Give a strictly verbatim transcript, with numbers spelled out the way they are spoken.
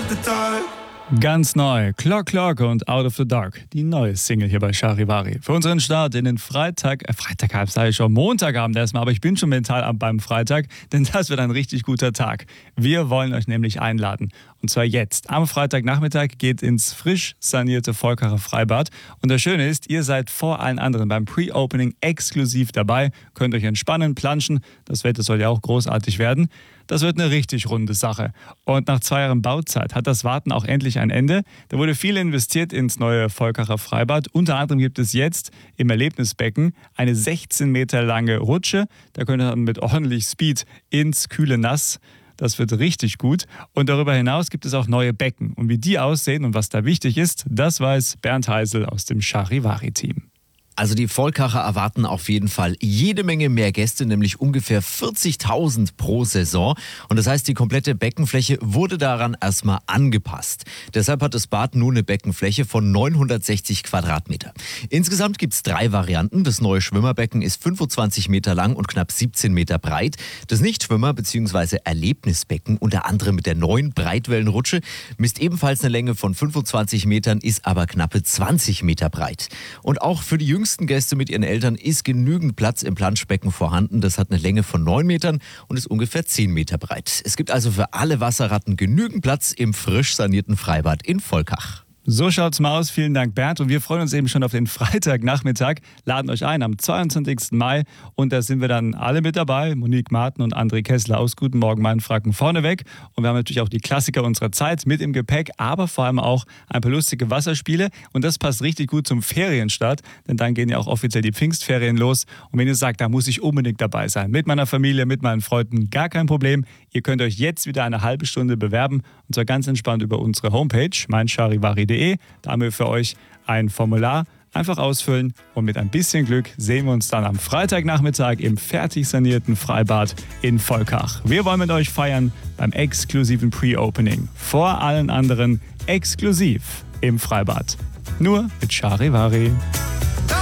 of the dark. Ganz neu, Clock Clock und Out of the Dark, die neue Single hier bei Charivari. Für unseren Start in den Freitag, äh Freitagabend sage ich schon, Montagabend erstmal, aber ich bin schon mental ab beim Freitag, denn das wird ein richtig guter Tag. Wir wollen euch nämlich einladen. Und zwar jetzt. Am Freitagnachmittag geht ins frisch sanierte Volkacher Freibad. Und das Schöne ist, ihr seid vor allen anderen beim Pre-Opening exklusiv dabei, könnt euch entspannen, planschen. Das Wetter soll ja auch großartig werden. Das wird eine richtig runde Sache. Und nach zwei Jahren Bauzeit hat das Warten auch endlich ein Ende. Da wurde viel investiert ins neue Volkacher Freibad. Unter anderem gibt es jetzt im Erlebnisbecken eine sechzehn Meter lange Rutsche. Da könnt ihr dann mit ordentlich Speed ins kühle Nass. Das wird richtig gut. Und darüber hinaus gibt es auch neue Becken. Und wie die aussehen und was da wichtig ist, das weiß Bernd Heisel aus dem Charivari-Team. Also die Volkacher erwarten auf jeden Fall jede Menge mehr Gäste, nämlich ungefähr vierzigtausend pro Saison. Und das heißt, die komplette Beckenfläche wurde daran erstmal angepasst. Deshalb hat das Bad nun eine Beckenfläche von neunhundertsechzig Quadratmeter. Insgesamt gibt es drei Varianten. Das neue Schwimmerbecken ist fünfundzwanzig Meter lang und knapp siebzehn Meter breit. Das Nichtschwimmer- bzw. Erlebnisbecken, unter anderem mit der neuen Breitwellenrutsche, misst ebenfalls eine Länge von fünfundzwanzig Metern, ist aber knappe zwanzig Meter breit. Und auch für die jüngsten Gäste mit ihren Eltern ist genügend Platz im Planschbecken vorhanden. Das hat eine Länge von neun Metern und ist ungefähr zehn Meter breit. Es gibt also für alle Wasserratten genügend Platz im frisch sanierten Freibad in Volkach. So schaut's mal aus. Vielen Dank, Bernd. Und wir freuen uns eben schon auf den Freitagnachmittag. Laden euch ein am zweiundzwanzigsten Mai. Und da sind wir dann alle mit dabei. Monique Marten und André Kessler aus Guten Morgen Mainfranken vorneweg. Und wir haben natürlich auch die Klassiker unserer Zeit mit im Gepäck, aber vor allem auch ein paar lustige Wasserspiele. Und das passt richtig gut zum Ferienstart, denn dann gehen ja auch offiziell die Pfingstferien los. Und wenn ihr sagt, da muss ich unbedingt dabei sein, mit meiner Familie, mit meinen Freunden, gar kein Problem. Ihr könnt euch jetzt wieder eine halbe Stunde bewerben. Und zwar ganz entspannt über unsere Homepage, meincharivari punkt de. Da haben wir für euch ein Formular. Einfach ausfüllen und mit ein bisschen Glück sehen wir uns dann am Freitagnachmittag im fertig sanierten Freibad in Volkach. Wir wollen mit euch feiern beim exklusiven Pre-Opening. Vor allen anderen exklusiv im Freibad. Nur mit Charivari.